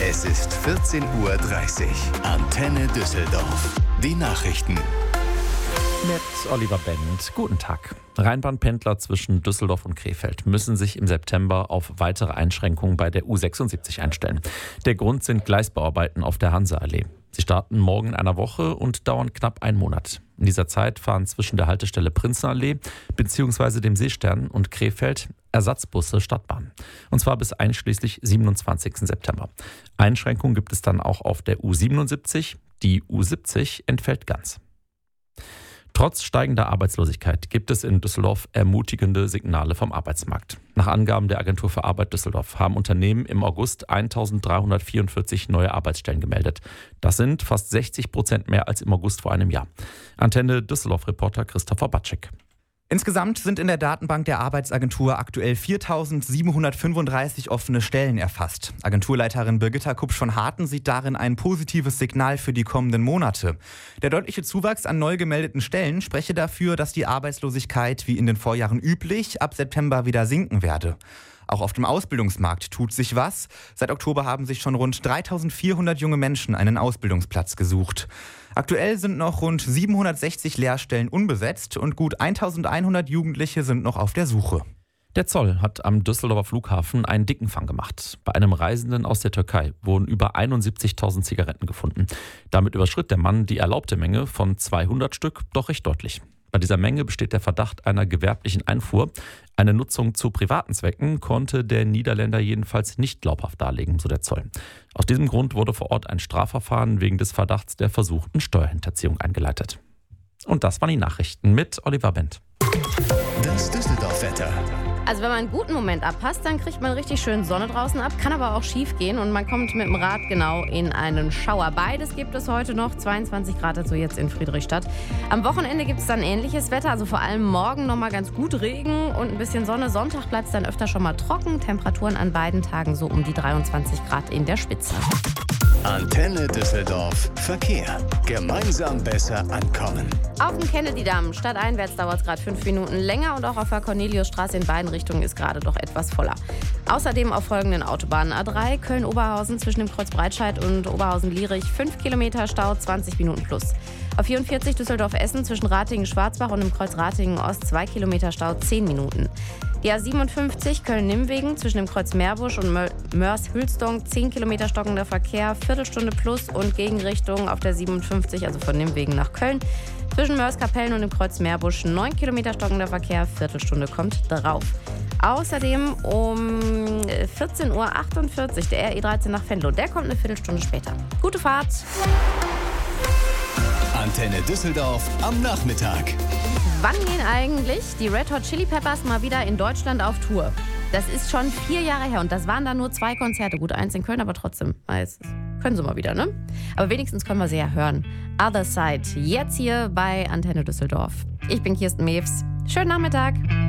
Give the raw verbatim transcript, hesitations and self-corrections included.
Es ist vierzehn Uhr dreißig. Antenne Düsseldorf. Die Nachrichten. Mit Oliver Bent. Guten Tag. Rheinbahnpendler zwischen Düsseldorf und Krefeld müssen sich im September auf weitere Einschränkungen bei der U sechsundsiebzig einstellen. Der Grund sind Gleisbauarbeiten auf der Hanseallee. Sie starten morgen in einer Woche und dauern knapp einen Monat. In dieser Zeit fahren zwischen der Haltestelle Prinzenallee bzw. dem Seestern und Krefeld Ersatzbusse Stadtbahn. Und zwar bis einschließlich siebenundzwanzigsten September. Einschränkungen gibt es dann auch auf der U siebenundsiebzig. Die U siebzig entfällt ganz. Trotz steigender Arbeitslosigkeit gibt es in Düsseldorf ermutigende Signale vom Arbeitsmarkt. Nach Angaben der Agentur für Arbeit Düsseldorf haben Unternehmen im August eintausenddreihundertvierundvierzig neue Arbeitsstellen gemeldet. Das sind fast sechzig Prozent mehr als im August vor einem Jahr. Antenne Düsseldorf-Reporter Christopher Batschek. Insgesamt sind in der Datenbank der Arbeitsagentur aktuell viertausendsiebenhundertfünfunddreißig offene Stellen erfasst. Agenturleiterin Birgitta Kupsch von Harten sieht darin ein positives Signal für die kommenden Monate. Der deutliche Zuwachs an neu gemeldeten Stellen spreche dafür, dass die Arbeitslosigkeit wie in den Vorjahren üblich ab September wieder sinken werde. Auch auf dem Ausbildungsmarkt tut sich was. Seit Oktober haben sich schon rund dreitausendvierhundert junge Menschen einen Ausbildungsplatz gesucht. Aktuell sind noch rund siebenhundertsechzig Lehrstellen unbesetzt und gut eintausendeinhundert Jugendliche sind noch auf der Suche. Der Zoll hat am Düsseldorfer Flughafen einen dicken Fang gemacht. Bei einem Reisenden aus der Türkei wurden über einundsiebzigtausend Zigaretten gefunden. Damit überschritt der Mann die erlaubte Menge von zweihundert Stück doch recht deutlich. Bei dieser Menge besteht der Verdacht einer gewerblichen Einfuhr. Eine Nutzung zu privaten Zwecken konnte der Niederländer jedenfalls nicht glaubhaft darlegen, so der Zoll. Aus diesem Grund wurde vor Ort ein Strafverfahren wegen des Verdachts der versuchten Steuerhinterziehung eingeleitet. Und das waren die Nachrichten mit Oliver Bent. Das Düsseldorf-Wetter. Also wenn man einen guten Moment abpasst, dann kriegt man richtig schön Sonne draußen ab, kann aber auch schief gehen und man kommt mit dem Rad genau in einen Schauer. Beides gibt es heute noch, zweiundzwanzig Grad dazu jetzt in Friedrichstadt. Am Wochenende gibt es dann ähnliches Wetter, also vor allem morgen nochmal ganz gut Regen und ein bisschen Sonne. Sonntag bleibt es dann öfter schon mal trocken, Temperaturen an beiden Tagen so um die dreiundzwanzig Grad in der Spitze. Antenne Düsseldorf Verkehr. Gemeinsam besser ankommen. Auf dem Kennedy-Damm stadteinwärts dauert es gerade fünf Minuten länger und auch auf der Corneliusstraße in beiden Richtungen ist gerade doch etwas voller. Außerdem auf folgenden Autobahnen: A drei Köln-Oberhausen zwischen dem Kreuz Breitscheid und Oberhausen-Lierich fünf Kilometer Stau, zwanzig Minuten plus. Auf vierundvierzig Düsseldorf-Essen zwischen Ratingen-Schwarzbach und dem Kreuz Ratingen-Ost zwei Kilometer Stau, zehn Minuten. Die A siebenundfünfzig Köln-Nimmwegen zwischen dem Kreuz Meerbusch und Mörs-Hülsdong zehn Kilometer stockender Verkehr, Viertelstunde plus und Gegenrichtung auf der siebenundfünfzig, also von Nimmwegen nach Köln. Zwischen Mörs-Kapellen und dem Kreuz Meerbusch neun Kilometer stockender Verkehr, Viertelstunde kommt drauf. Außerdem um vierzehn Uhr achtundvierzig der R E dreizehn nach Venlo. Der kommt eine Viertelstunde später. Gute Fahrt! Antenne Düsseldorf am Nachmittag. Wann gehen eigentlich die Red Hot Chili Peppers mal wieder in Deutschland auf Tour? Das ist schon vier Jahre her und das waren dann nur zwei Konzerte. Gut, eins in Köln, aber trotzdem. Jetzt können sie mal wieder, ne? Aber wenigstens können wir sie ja hören. Other Side, jetzt hier bei Antenne Düsseldorf. Ich bin Kirsten Mewes. Schönen Nachmittag.